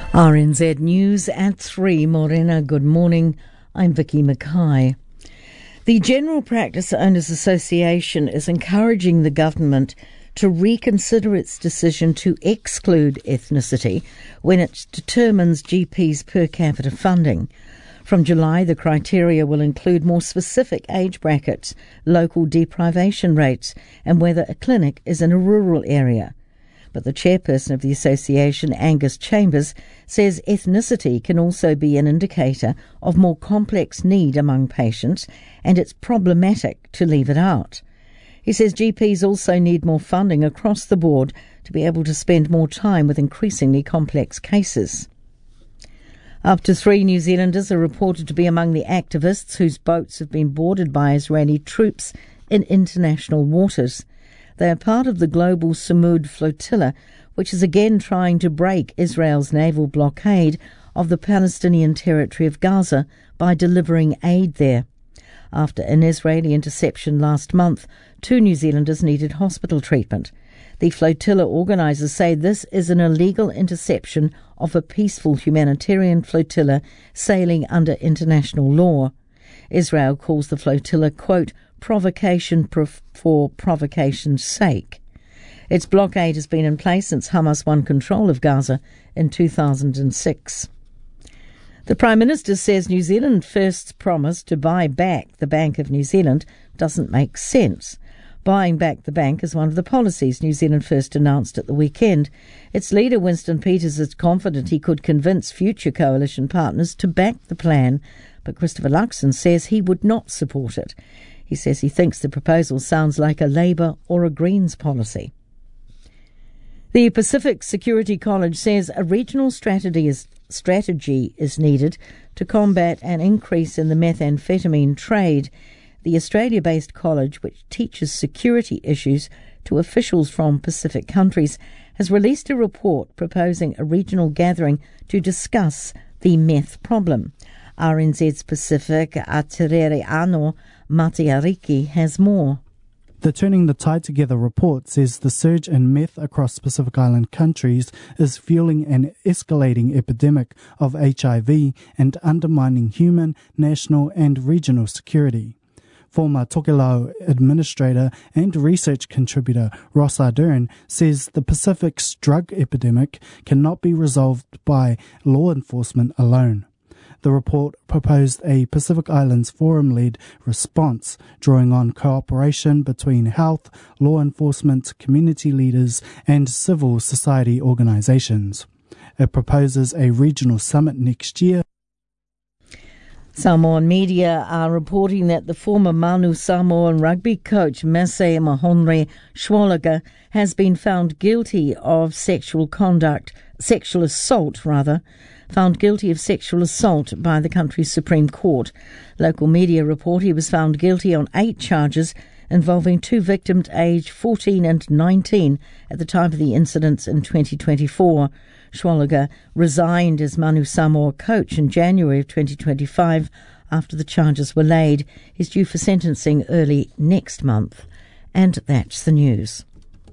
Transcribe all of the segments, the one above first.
RNZ News at 3. Morena, good morning. I'm Vicky Mackay. The General Practice Owners Association is encouraging the government to reconsider its decision to exclude ethnicity when it determines GPs per capita funding. From July, the criteria will include more specific age brackets, local deprivation rates, and whether a clinic is in a rural area. But the chairperson of the association, Angus Chambers, says ethnicity can also be an indicator of more complex need among patients, and it's problematic to leave it out. He says GPs also need more funding across the board to be able to spend more time with increasingly complex cases. Up to 3 New Zealanders are reported to be among the activists whose boats have been boarded by Israeli troops in international waters. They are part of the global Samud flotilla, which is again trying to break Israel's naval blockade of the Palestinian territory of Gaza by delivering aid there. After an Israeli interception last month, 2 New Zealanders needed hospital treatment. The flotilla organisers say this is an illegal interception of a peaceful humanitarian flotilla sailing under international law. Israel calls the flotilla, quote, provocation for provocation's sake. Its blockade has been in place since Hamas won control of Gaza in 2006. The Prime Minister says New Zealand First's promise to buy back the Bank of New Zealand doesn't make sense. Buying back the bank is one of the policies New Zealand First announced at the weekend. Its leader, Winston Peters, is confident he could convince future coalition partners to back the plan, but Christopher Luxon says he would not support it. He says he thinks the proposal sounds like a Labour or a Greens policy. The Pacific Security College says a regional strategy is needed to combat an increase in the methamphetamine trade. The Australia-based college, which teaches security issues to officials from Pacific countries, has released a report proposing a regional gathering to discuss the meth problem. RNZ's Pacific, Aterere Ano Matiariki has more. The Turning the Tide Together report says the surge in meth across Pacific Island countries is fueling an escalating epidemic of HIV and undermining human, national and regional security. Former Tokelau administrator and research contributor Ross Ardern says the Pacific's drug epidemic cannot be resolved by law enforcement alone. The report proposed a Pacific Islands Forum-led response, drawing on cooperation between health, law enforcement, community leaders and civil society organisations. It proposes a regional summit next year. Samoan media are reporting that the former Manu Samoan rugby coach Mese Mahonri Schwaliger has been found guilty of sexual assault by the country's Supreme Court. Local media report he was found guilty on 8 charges involving 2 victims aged 14 and 19 at the time of the incidents in 2024. Schwaliger resigned as Manu Samoa coach in January of 2025 after the charges were laid. He's due for sentencing early next month. And that's the news.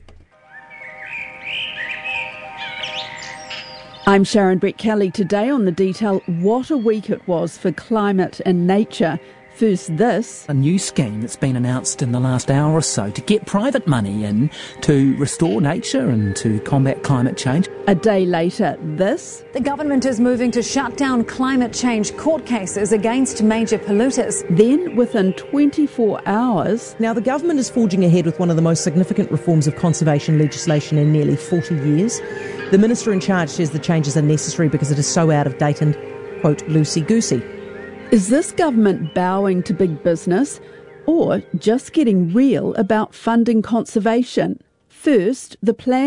I'm Sharon Brett-Kelly. Today on The Detail, what a week it was for climate and nature. First this. A new scheme that's been announced in the last hour or so to get private money in to restore nature and to combat climate change. A day later, this. The government is moving to shut down climate change court cases against major polluters. Then, within 24 hours... Now, the government is forging ahead with one of the most significant reforms of conservation legislation in nearly 40 years. The minister in charge says the changes are necessary because it is so out of date and, quote, loosey-goosey. Is this government bowing to big business or just getting real about funding conservation? First, the plan